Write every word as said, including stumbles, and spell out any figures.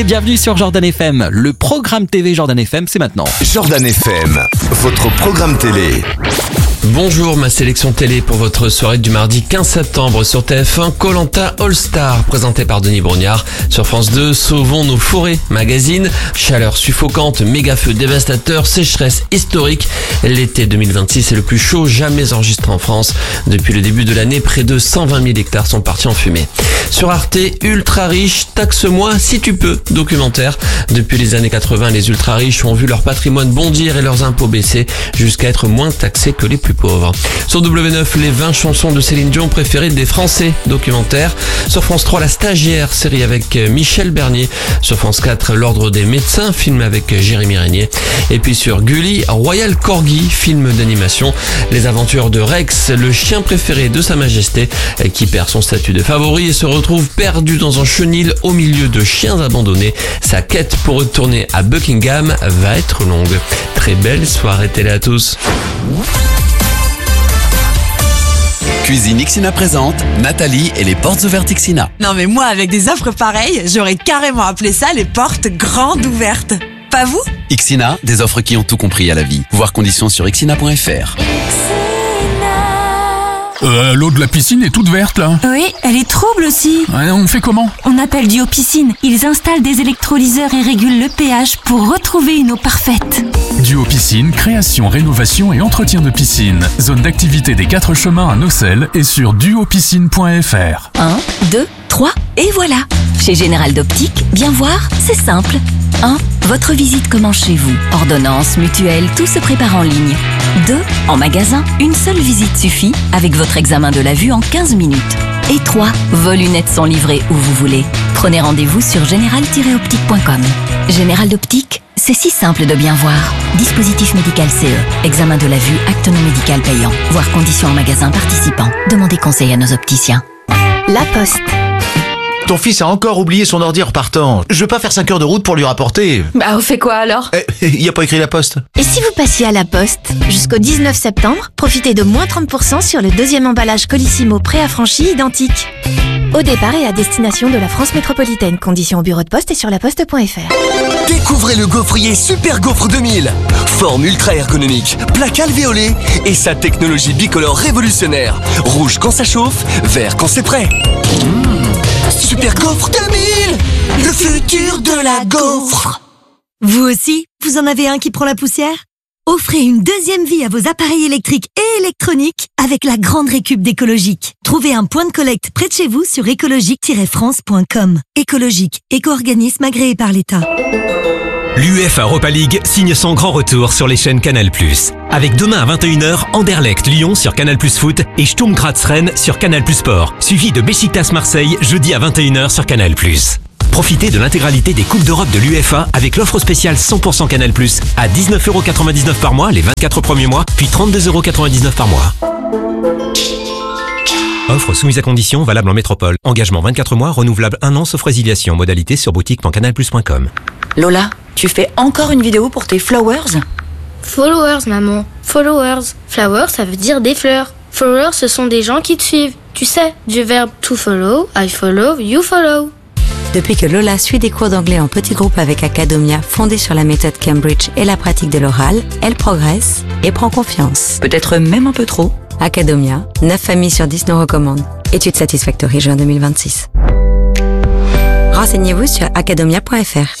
Bienvenue sur Jordan F M, le programme T V Jordan F M, c'est maintenant. Jordan F M, votre programme télé. Bonjour, ma sélection télé pour votre soirée du mardi quinze septembre sur T F un, Koh-Lanta All Star, présenté par Denis Brognard. Sur France deux, Sauvons nos forêts, magazine. Chaleur suffocante, méga-feu dévastateur, sécheresse historique. L'été deux mille vingt-six est le plus chaud jamais enregistré en France. Depuis le début de l'année, près de cent vingt mille hectares sont partis en fumée. Sur Arte, Ultra Riche, taxe-moi si tu peux, documentaire. Depuis les années quatre-vingt, les ultra riches ont vu leur patrimoine bondir et leurs impôts baisser jusqu'à être moins taxés que les plus pauvres. Sur W neuf, les vingt chansons de Céline Dion préférées des Français, documentaire. Sur France trois, La Stagiaire, série avec Michel Bernier. Sur France quatre, L'Ordre des médecins, film avec Jérémy Régnier. Et puis sur Gulli, Royal Corgi, film d'animation. Les aventures de Rex, le chien préféré de Sa Majesté, qui perd son statut de favori et se retrouve perdu dans un chenil au milieu de chiens abandonnés. Sa quête pour retourner à Buckingham va être longue. Très belle soirée télé à tous. Cuisine Ixina présente Nathalie et les portes ouvertes Ixina. Non mais moi, avec des offres pareilles, j'aurais carrément appelé ça les portes grandes ouvertes. Pas vous ? Ixina, des offres qui ont tout compris à la vie. Voir conditions sur ixina point f r. Euh, l'eau de la piscine est toute verte là. Oui, elle est trouble aussi. Ouais, on fait comment ? On appelle Duo Piscine. Ils installent des électrolyseurs et régulent le pH pour retrouver une eau parfaite. Duo Piscine, création, rénovation et entretien de piscine. Zone d'activité des quatre chemins à Nocelles et sur duo piscine point f r. un, deux, trois et voilà. Chez Général d'Optique, bien voir, c'est simple. un. Votre visite commence chez vous. Ordonnance, mutuelle, tout se prépare en ligne. deux. En magasin, une seule visite suffit avec votre examen de la vue en quinze minutes. Et trois. Vos lunettes sont livrées où vous voulez. Prenez rendez-vous sur général tiret optique point com. Général d'Optique, c'est si simple de bien voir. Dispositif médical C E. Examen de la vue, acte non médical payant. Voir conditions en magasin participant. Demandez conseil à nos opticiens. La Poste. Ton fils a encore oublié son ordi en repartant. Je veux pas faire cinq heures de route pour lui rapporter. Bah, on fait quoi alors ? Eh, il a pas écrit La Poste. Et si vous passiez à La Poste ? Jusqu'au dix-neuf septembre, profitez de moins trente pour cent sur le deuxième emballage Colissimo préaffranchi identique. Au départ et à destination de la France métropolitaine. Conditions au bureau de poste et sur laposte point f r. Découvrez le gaufrier Super Gaufre deux mille. Forme ultra ergonomique, plaque alvéolée et sa technologie bicolore révolutionnaire. Rouge quand ça chauffe, vert quand c'est prêt. Mmh. Super Gaufre deux mille, le futur de la gaufre. Vous aussi, vous en avez un qui prend la poussière ? Offrez une deuxième vie à vos appareils électriques et électroniques avec la grande récup d'Écologique. Trouvez un point de collecte près de chez vous sur écologique tiret france point com. Écologique, éco-organisme agréé par l'État. L'UEFA Europa League signe son grand retour sur les chaînes Canal+. Avec demain à vingt et une heures, Anderlecht Lyon sur Canal+ Foot et Sturm Graz Rennes sur Canal+ Sport. Suivi de Beşiktaş Marseille jeudi à vingt et une heures sur Canal+. Profitez de l'intégralité des Coupes d'Europe de l'UEFA avec l'offre spéciale cent pour cent Canal+, à dix-neuf euros quatre-vingt-dix-neuf par mois les vingt-quatre premiers mois, puis trente-deux euros quatre-vingt-dix-neuf par mois. Offre soumise à conditions, valable en métropole. Engagement vingt-quatre mois, renouvelable un an sauf résiliation. Modalité sur boutique point canal plus point com. Lola, tu fais encore une vidéo pour tes flowers ? Followers, maman. Followers. Flowers, ça veut dire des fleurs. Followers, ce sont des gens qui te suivent. Tu sais, du verbe to follow, I follow, you follow. Depuis que Lola suit des cours d'anglais en petit groupe avec Academia, fondée sur la méthode Cambridge et la pratique de l'oral, elle progresse et prend confiance. Peut-être même un peu trop. Academia, neuf familles sur dix nous recommandent. Étude Satisfactory juin deux mille vingt-six. Renseignez-vous sur academia point f r.